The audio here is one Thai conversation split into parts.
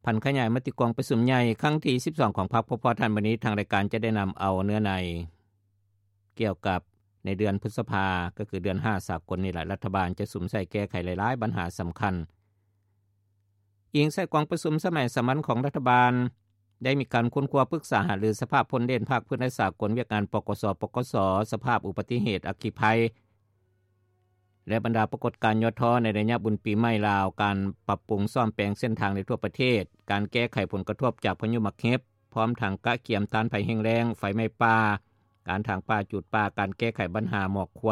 พันขยายมติกองประชุมใหญ่ครั้งที่12ของพรรคพพท่านวันนี้ทางรายการจะได้นำเอาเนื้อในเกี่ยวกับในเดือนพฤษภาก็คือเดือน5สากลนี่แหละรัฐบาลจะสุมใส่แก้ไขหลายๆปัญหาสำคัญอิงใส่กองประชุมสมัยสามัญของรัฐบาลได้มีการค้นคว้าปรึกษาหารือสภาพพลเด่นภาคพื้นในสากลเวียกงานปกสปกสสภาพอุบัติเหตุอัคคีภัยและบรรดาปรากฏการณ์ยอดท้อในระยะบุญปีใหม่ลาวการปรับปรุงซ่อมแปลงเส้นทางในทั่วประเทศการแก้ไขผลกระทบจากพายุมักเฮบพร้อมทางกะเกียมต้านภัยแห้งแล้งไฟไหม้ป่าการทางป่าจุดป่าการแก้ไขปัญหาหมอกควัน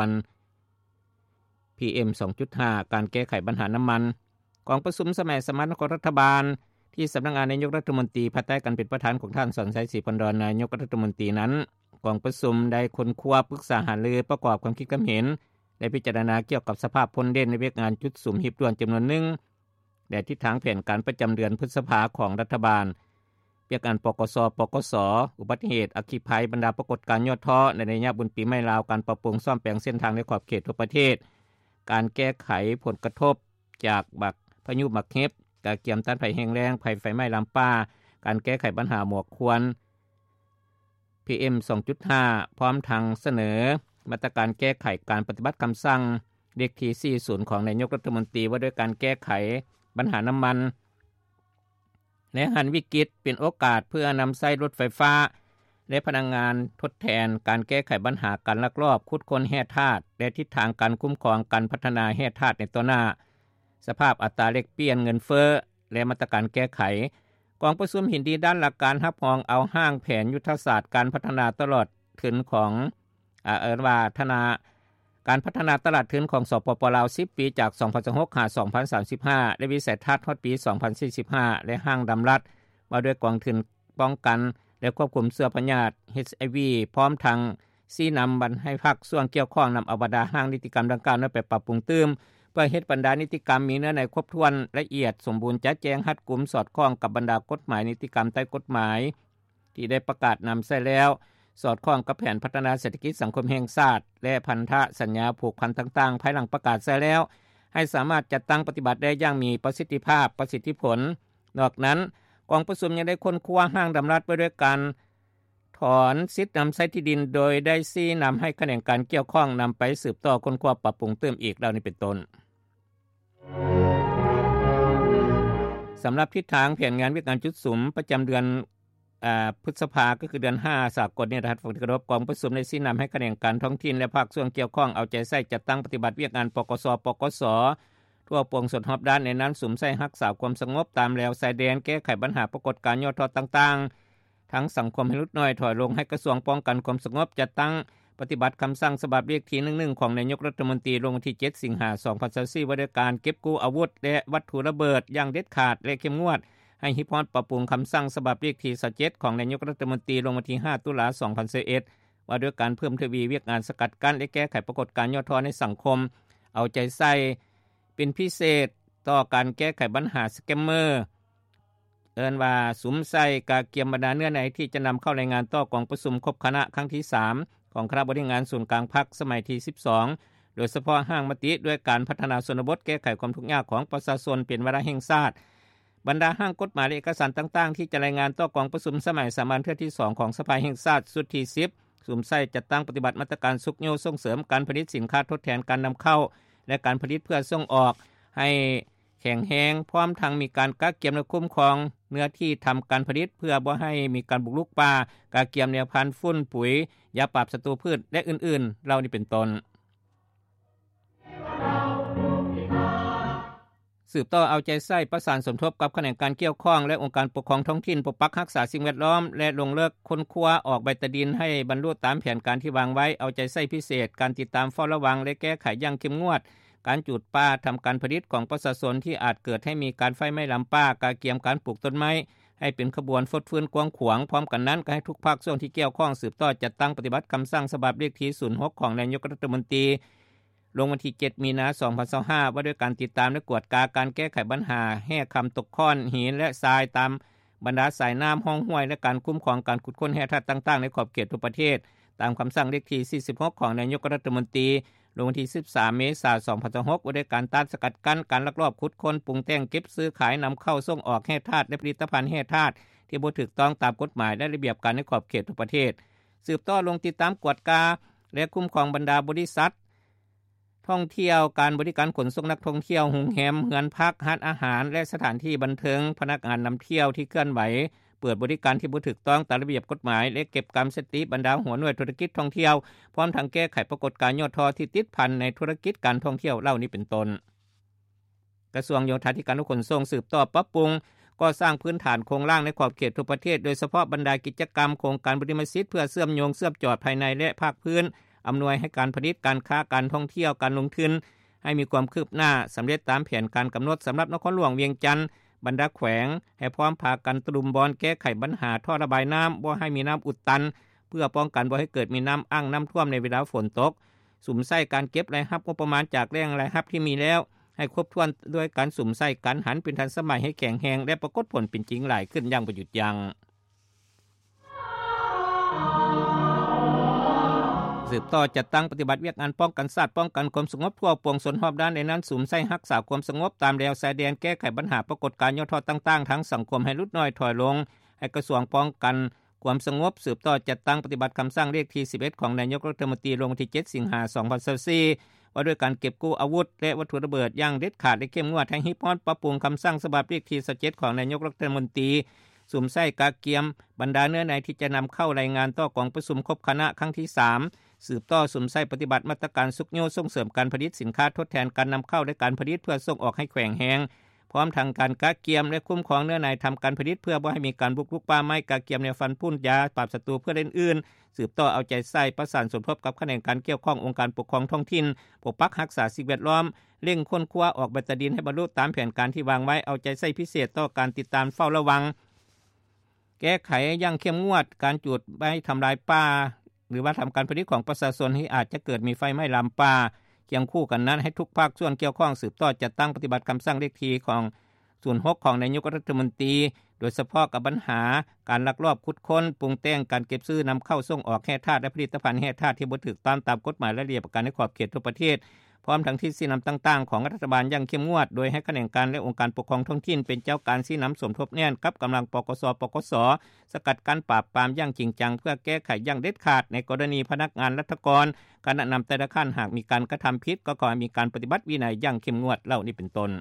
PM 2.5 การแก้ไขปัญหาน้ำมันกองประชุมสมัยสามัญของรัฐบาลที่สำนักงานนายกรัฐมนตรีภายใต้การเป็นประธานของท่านสอนชัยศรีพรรณนายกรัฐมนตรีนั้นกองประชุมได้ค้นคว้าปรึกษาหารือประกอบความคิดความเห็นและพิจารณาเกี่ยวกับสภาพพลเด่นในเวียกงานจุดสุมหีบด่วนจำนวนหนึ่งและทิศทางแผนการประจำเดือนพฤษภาของรัฐบาลเวียกงานปกสปกสอุบัติเหตุอัคคีภัยบรรดาปรากฏการณ์ยอดท้อในระยะบุญปีใหม่ลาวการปรับปรุงซ่อมแปลงเส้นทางในขอบเขตทั่วประเทศการแก้ไขผลกระทบจากพายุมักเฮบการเกียมต้านภัยแห้งแล้งภัยไฟไหม้ลำป่าการแก้ไขปัญหาหมอกควัน PM 2.5 พร้อมทางเสนอมาตรการแก้ไขการปฏิบัติคำสั่งเลขที่40ของนายกรัฐมนตรีว่าด้วยการแก้ไขปัญหาน้ำมันและหันวิกฤตเป็นโอกาสเพื่อนำใช้รถไฟฟ้าและพลังงานทดแทนการแก้ไขปัญหาการลักลอบขุดค้นแร่ธาตุและทิศทางการคุ้มครองการพัฒนาแร่ธาตุในต่อหน้าสภาพอัตราแลกเปลี่ยนเงินเฟ้อและมาตรการแก้ไขกองประชุมเห็นดีด้านหลักการรับรองเอาห้างแผนยุทธศาสตร์การพัฒนาตลอดถึงของการพัฒนาตลาดทุนของสปป.ลาว10ปีจาก2026หา2035และวิสัยทัศน์ฮอดปี2045และห้างดำรัฐว่าด้วยกองทุนป้องกันและควบคุมเชื้อพยาธิ HIV พร้อมทั้งชี้นำบันให้ภาคส่วนเกี่ยวข้องนำเอาบรรดาห้างนิติกรรมดังกล่าวนั้นไปปรับปรุงเติมเพื่อเฮ็ดบรรดานิติกรรมมีเนื้อในครบถ้วนละเอียดสมบูรณ์ชัดแจ้งรัดกุมสอดคล้องกับบรรดากฎหมายนิติกรรมใต้กฎหมายที่ได้ประกาศนำใช้แล้วสอดคล้องกับแผนพัฒนาเศรษฐกิจสังคมแห่งชาติและพันธสัญญาผูกพันต่างๆภายหลังประกาศใช้แล้วให้สามารถจัดตั้งปฏิบัติได้อย่างมีประสิทธิภาพประสิทธิผลนอกนั้นกองประชุมยังได้ค้นคว้าห้างดำรัฐไว้ด้วยการถอนสิทธิ์นำใช้ที่ดินโดยได้ชี้นำให้แขนงการเกี่ยวข้องนำไปสืบต่อค้นคว้าปรับปรุงเติมอีกเหล่านี้เป็นต้นสำหรับทิศทางแผนงานวิกงานจุดสุมประจำเดือนพฤษภาก็คือเดือน5สากลเนี่ยนะครับฝ่ายกระทบกองประชุมได้ชี้นำให้แขนงการท้องถิ่นและภาคส่วนเกี่ยวข้องเอาใจใส่จัดตั้งปฏิบัติเวียกงานปกสปกสทั่วปวงส่วนรอบด้านในนั้นสุมใส่รักษาความสงบตามแนวชายแดนแก้ไขปัญหาปรากฏการณ์ยอดทอดต่างๆทั้งสังคมให้ลดน้อยถอยลงให้กระทรวงป้องกันความสงบจัดตั้งปฏิบัติคำสั่งฉบับเลขที่11ของนายกรัฐมนตรีลงวันที่7สิงหาคม2024ว่าด้วยการเก็บกู้อาวุธและวัตถุระเบิดอย่างเด็ดขาดและเข้มงวดให้ฮิพรปรับปรุงคำสั่งฉบับเลขที่27ของนายกรัฐมนตรีลงวันที่5ตุลาคม2021ว่าด้วยการเพิ่มทวีเวียกงานสกัดกั้นและแก้ไขปรากฏการณ์ยอดทอในสังคมเอาใจใส่เป็นพิเศษต่อการแก้ไขปัญหาสแกมเมอร์ว่าสุมใส่กาเกียมบรรดาเนื้อในที่จะนำเข้ารายงานต่อกองประชุมครบคณะครั้งที่3ของคณะบริหารส่วนกลางพรรคสมัยที่12โดยเฉพาะห้างมติด้วยการพัฒนาชนบทแก้ไขความทุกข์ยากของประชาชนเป็นวาระแห่งชาติบรรดาห้างกฎหมายและเอกสารต่างๆที่จะรายงานต่อกองประชุมสมัยสามัญเทื่อที่2ของสภาแห่งชาติสุดที่10สุมใส่จัดตั้งปฏิบัติมาตรการสุกโยส่งเสริมการผลิตสินค้าทดแทนการนำเข้าและการผลิตเพื่อส่งออกให้แข็งแรงพร้อมทั้งมีการกักเก็บและคุ้มครองเนื้อที่ทำการผลิตเพื่อบ่ให้มีการบุกรุกป่ากักเก็บแนวพันธุ์ฝุ่นปุ๋ยยาปราบศัตรูพืชและอื่นๆเหล่านี้เป็นต้นสืบต่อเอาใจใส่ประสานสมทบกับแขนงการเกี่ยวข้องและองค์การปกครองท้องถิ่นปกปักรักษาสิ่งแวดล้อมและลงเลิกค้นคว้าออกใบตะดินให้บรรลุตามแผนการที่วางไว้เอาใจใส่พิเศษการติดตามเฝ้าระวังและแก้ไขอย่างเข้มงวดการจุดป่าทำการผลิตของประชาชนที่อาจเกิดให้มีการไฟไหม้ลำป่าการเกียมการปลูกต้นไม้ให้เป็นขบวนฟดฟื้นกว้างขวางพร้อมกันนั้นก็ให้ทุกภาคส่วนที่เกี่ยวข้องสืบต่อจัดตั้งปฏิบัติคำสั่งฉบับเลขที่06ของนายกรัฐมนตรีลงวันที่7มีนาคม2025ว่าด้วยการติดตามและกวดกาการแก้ไขปัญหาแห่คำตกค้อนหินและทรายตามบรรดาสายน้ำห้องห้วยและการคุ้มครองการขุดค้นแร่ธาตุต่างๆในขอบเขตทั่วประเทศตามคำสั่งเลขที่46ของนายกรัฐมนตรีลงวันที่13เมษายน2026ว่าด้วยการต้านสกัดกั้นการลักลอบขุดค้นปรุงแต่งเก็บซื้อขายนำเข้าส่งออกแร่ธาตุและผลิตภัณฑ์แร่ธาตุที่บ่ถูกต้องตามกฎหมายและระเบียบการในขอบเขตทุกประเทศสืบต่อลงติดตามกวดกาและคุ้มครองบรรดาบริษัทท่องเที่ยวการบริการขนส่งนักท่องเที่ยวโรงแรมเรือนพักร้านอาหารและสถานที่บันเทิงพนักงานนำเที่ยวที่เคลื่อนไหวเปิดบริการที่บ่ถูกต้องตามระเบียบกฎหมายและเก็บกรรมสติบรรดาหัวหน่วยธุรกิจท่องเที่ยวพร้อมทั้งแก้ไขปรากฏการณ์ยอดทอที่ติดพันในธุรกิจการท่องเที่ยวเหล่านี้เป็นต้นกระทรวงโยธาธิการและขนส่งสืบต่อปรับปรุงก่อสร้างพื้นฐานโครงร่างในขอบเขตทุกประเทศโดยเฉพาะบรรดากิจกรรมโครงการบริมสิทธิ์เพื่อเชื่อมโยงเชื่อมจอดภายในและภาคพื้นอำนวยให้การผลิตการค้าการท่องเที่ยวการลงทุนให้มีความคืบหน้าสำเร็จตามแผนการกำหนดสำหรับนครหลวงเวียงจันทน์บรรดาแขวงให้พร้อมพากันตรุมบอนแก้ไขปัญหาท่อระบายน้ำบ่ให้มีน้ำอุดตันเพื่อป้องกันบ่ให้เกิดมีน้ำอั้งน้ำท่วมในเวลาฝนตกสุมใส่การเก็บรายรับงบประมาณจากแหล่งรายรับที่มีแล้วให้ครบถ้วนด้วยการสุมใส่การหันเป็นทันสมัยให้แข็งแรงและปรากฏผลเป็นจริงหลายขึ้นอย่างบ่หยุดยั้งสืบต่อจัดตั้งปฏิบัติเวียกงานป้องกันชาติป้องกันความสงบทั่วปวงชนรอบด้านในนั้นสุมใส่รักษาความสงบตามแนวชายแดนแก้ไขปัญหาปรากฏการณ์ย่อทอต่างๆทั้งสังคมให้ลดน้อยถอยลงให้กระทรวงป้องกันความสงบสืบต่อจัดตั้งปฏิบัติคำสั่งเลขที่11ของนายกรัฐมนตรีลงวันที่7สิงหาคม2024ว่าด้วยการเก็บกู้อาวุธและวัตถุระเบิดอย่างเด็ดขาดและเข้มงวดให้ฮิปฮอดปรับปรุงคำสั่งฉบับเลขที่17ของนายกรัฐมนตรีสุมใส่กาเกียมบรรดาเนื้อในที่จะนำเข้ารายงานต่อกองประชุมครบคณะครั้งที่3สืบต่อสุมใส่ปฏิบัติมาตรการสุกโยส่งเสริมการผลิตสินค้าทดแทนการนำเข้าและการผลิตเพื่อส่งออกให้แขวงแหงพร้อมทางการกาเกียมและคุ้มครองเนื้อในทำการผลิตเพื่อบ่ให้มีการบุกรุกป่าไม้กาเกียมในฟันพุ่นยาปราบศัตรูเพื่ออื่นๆสืบต่อเอาใจใส่ประสานสมทบกับแขนงการเกี่ยวข้ององค์การปกครองท้องถิ่นปกปักรักษาสิ่งแวดล้อมเร่งค้นคว้าออกแบบดินให้บรรลุตามแผนการที่วางไว้เอาใจใส่พิเศษต่อการติดตามเฝ้าระวังแก้ไขอย่างเข้มงวดการจุดไม่ทำลายป่าหรือว่าทำการผลิตของประชาชนที่อาจจะเกิดมีไฟไหม้ลามป่าเคียงคู่กันนั้นให้ทุกภาคส่วนเกี่ยวข้องสืบต่อจัดตั้งปฏิบัติคำสั่งเลขที่ของ06ของนายกรัฐมนตรีโดยเฉพาะกับปัญหาการลักลอบขุดค้นปรุงแต่งการเก็บซื้อนำเข้าส่งออกแร่ธาตุและผลิตภัณฑ์แร่ธาตุที่บ่ถูกต้องตามกฎหมายและระเบียบการในขอบเขตทุกประเทศพร้อมทั้งที่ชี้นำต่างๆของรัฐบาลอย่างเข้มงวดโดยให้แขนงการและองค์การปกครองท้องถิ่นเป็นเจ้าการชี้นำสมทบแน่นกับกำลังปกส.ปกส.สกัดกั้นปราบปรามอย่างจริงจังเพื่อแก้ไขอย่างเด็ดขาดในกรณีพนักงานรัฐกรการแนะนำแต่ละขั้นหากมีการกระทำผิดก็ขอให้มีการปฏิบัติวินัยอย่างเข้มงวดเหล่านี้เป็นต้น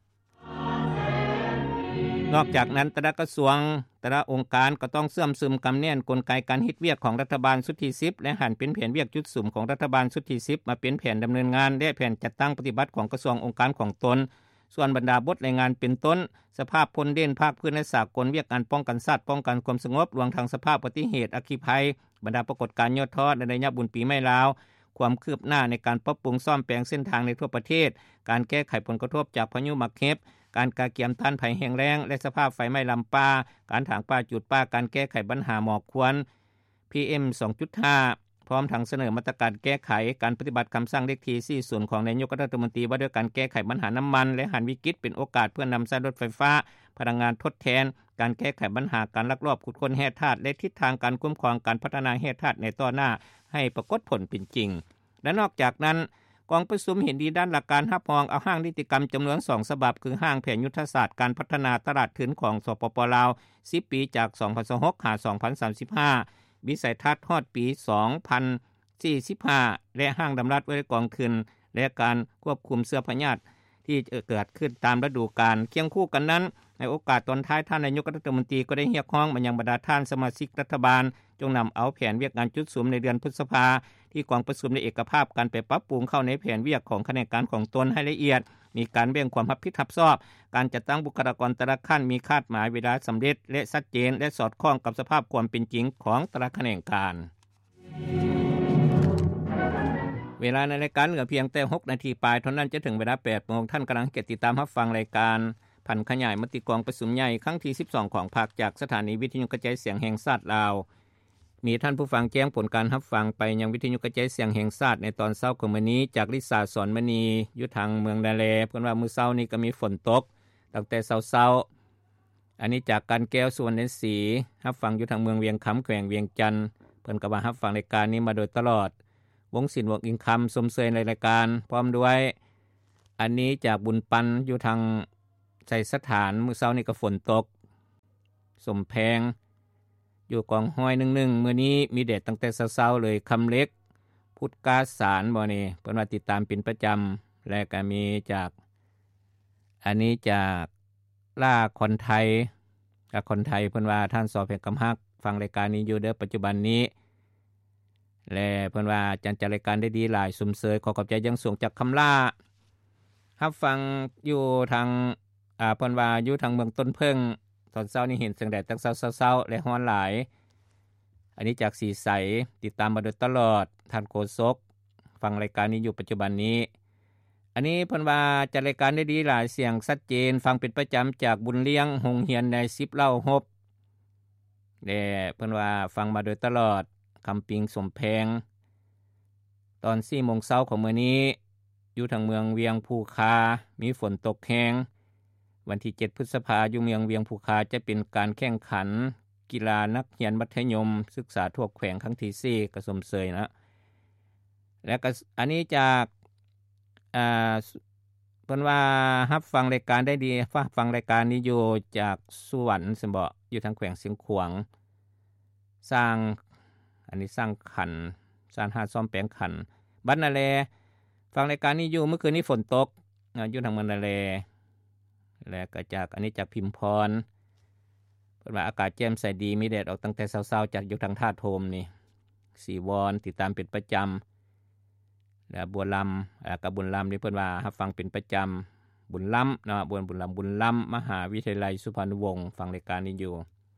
นอกจากนั้นแต่ละกระทรวงแต่ละองค์การก็ต้องเสื่อมซึมกำแน่นกลไกการเฮ็ดเวียกของรัฐบาลชุดที่10และหันเป็นแผนเวียกจุดสุ่มของรัฐบาลชุดที่10มาเป็นแผนดำเนินงานและแผนจัดตั้งปฏิบัติของกระทรวงองค์การของตนส่วนบรรดาบทรายงานเป็นต้นสภาพพลเด่นภาคพื้นและสากลเวียกงานป้องกันชาติป้องกันความสงบรวมทั้งสภาพอุบัติเหตุอัคคีภัยบรรดาปรากฏการณ์ยอดทอดในระยะบุญปีใหม่ลาวความคืบหน้าในการปรับปรุงซ่อมแปลงเส้นทางในทั่วประเทศการแก้ไขผลกระทบจากพายุมักเฮบการกาเกียมต้านภัยแห้งแล้งและสภาพไฟไหม้ลำป่าการถางป่าจุดป่าการแก้ไขปัญหาหมอกควัน PM 2.5 พร้อมทั้งเสนอมาตรการแก้ไขการปฏิบัติคำสั่งเลขที่40ของนายกรัฐมนตรีว่าด้วยการแก้ไขปัญหาน้ำมันและหันวิกฤตเป็นโอกาสเพื่อนำใช้รถไฟฟ้าพลังงานทดแทนการแก้ไขปัญหาการลักลอบขุดค้นแร่ธาตุและทิศทางการคุ้มครองการพัฒนาแร่ธาตุในต่อหน้าให้ปรากฏผลเป็นจริงและนอกจากนั้นกองประชุมเห็นดีด้านหลักการรับรองเอาห้างนิติกรรมจำนวน2ฉบับคือห้างแผนยุทธศาสตร์การพัฒนาตลาดทุนของสปป.ลาว10ปีจาก2026หา2035วิสัยทัศน์ฮอดปี2045และห้างดำรัฐไว้กองทุนและการควบคุมเชื้อพยาธิที่เกิดขึ้นตามฤดูกาลเคียงคู่กันนั้นในโอกาสตอนท้ายท่านนายกรัฐมนตรีก็ได้เรียกร้องมายังบรรดาท่านสมาชิกรัฐบาลจงนำเอาแผนเวียกงานจุดสุ่มในเดือนพฤษภาที่กองประชุมในเอกภาพการไปปรับปรุงเข้าในแผนเวียกของแขนงการของตนให้ละเอียดมีการแบ่งความรับผิดชอบการจัดตั้งบุคลากรแต่ละขั้นมีคาดหมายเวลาสำเร็จและชัดเจนและสอดคล้องกับสภาพความเป็นจริงของแต่ละแขนงการเวลาในรายการเหลือเพียงแต่6นาทีปลายเท่านั้นจะถึงเวลา 8 โมงท่านกำลังติดตามรับฟังรายการผันขยายมติกองประชุมใหญ่ครั้งที่12ของภาคจากสถานีวิทยุกระจายเสียงแห่งชาติลาวมีท่านผู้ฟังแจ้งผลการรับฟังไปยังวิทยุกระจายเสียงแห่งชาติในตอนเช้าของมื้อนี้จากลิศาสอนมณีอยู่ทางเมืองนาแลเพิ่นว่ามื้อเช้านี้ก็มีฝนตกตั้งแต่เช้าๆอันนี้จากการแก้วสุวรรณศรีรับฟังอยู่ทางเมืองเวียงคำแขวงเวียงจันทน์เพิ่นก็ว่ารับฟังรายการนี้มาโดยตลอดวงศิลป์วงอิงคำสมเสยในรายการพร้อมด้วยอันนี้จากบุญปันอยู่ทางใส่สถานมื้อเช้านี้ก็ฝนตกสมแพงอยู่กองห้อย1มื้อนี้มีแดดตั้งแต่เช้าๆเลยคำเล็กพุทธกาสารบ่นี่เพิ่นว่าติดตามเป็นประจำและก็มีจากอันนี้จากล่าคนไทยกับคนไทยเพิ่นว่าท่านสอเพชรกำฮักฟังรายการนี้อยู่เด้อปัจจุบันนี้และเพิ่นว่าจัดรายการได้ดีหลายสมเสยขอขอบใจยังสูงจากคำล่ารับฟังอยู่ทางเพิ่นว่าอยู่ทางเมืองต้นเพิ่งตอนเช้านี้เห็นแสงแดดตั้งเช้าๆและร้อนหลายอันนี้จากสีใสติดตามมาโดยตลอดท่านโกศกฟังรายการนี้อยู่ปัจจุบันนี้อันนี้เพิ่นว่าจัดรายการได้ดีหลายเสียงชัดเจนฟังเป็นประจำจากบุญเลี้ยงโรงเรียนใน10เล่าฮบและเพิ่นว่าฟังมาโดยตลอดคำปิงสมแพงตอน 4:00 นของมื้อนี้อยู่ทางเมืองเวียงภูคามีฝนตกแรงวันที่7พฤษภาคมอยู่เมืองเวียงภูคาจะเป็นการแข่งขันกีฬานักเรียนมัธยมศึกษาทั่วแขวงครั้งที่4ก็สมเสยนะและก็อันนี้จากเพิ่นว่ารับฟังรายการได้ดีฟังรายการนี้อยู่จากสุวรรณซั่นบ่อยู่ทางแขวงเสียงขวางสร้างอันนี้สร้างขันสร้างหาดซ่อมแปลงขันบัดนาแลฟังรายการนี้อยู่เมื่อคืนนี้ฝนตกอยู่ทางมันนาแลและก็จากอันนี้จากพิมพรเพิ่นว่าอากาศแจ่มใสดีมีแดดออกตั้งแต่เช้าๆจากอยู่ทางท่าโทมนี่สีวอนติดตามเป็นประจำและบัวลำกับบุญลำนี่เพิ่นว่ารับฟังเป็นประจำบุญลำเนาะบุญลำมหาวิทยาลัยสุพรรณวงศ์ฟังรายการนี้อยู่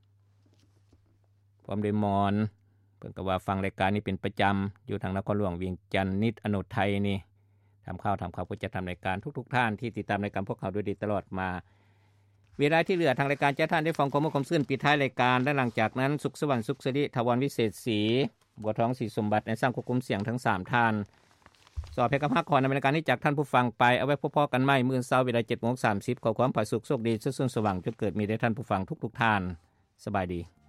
พร้อมด้วยมอนเพิ่นก็ว่าฟังรายการนี้เป็นประจำอยู่ทางนครหลวงเวียงจันทน์นิดอโนไทยนี่ทำข่าวเพื่อจะทำรายการทุกๆท่านที่ติดตามรายการพวกเขาด้วยดีตลอดมาเวลาที่เหลือทางรายการจะท่านได้ฟังความซื่นปิดท้ายรายการและหลังจากนั้นสุขสวรรค์สุขสิริทวรวิเศษศรีบัวทองศรีสมบัติในสร้างควบคุมเสียงทั้ง3ท่านสอบเพชรกำฮักขอในรายการนี้จากท่านผู้ฟังไปเอาไว้พบกันใหม่มื้อเช้าเวลา 7:30 นขอความผาสุขโชคดีสุขสว่างจนเกิดมีแด่ท่านผู้ฟังทุกๆท่านสบายดี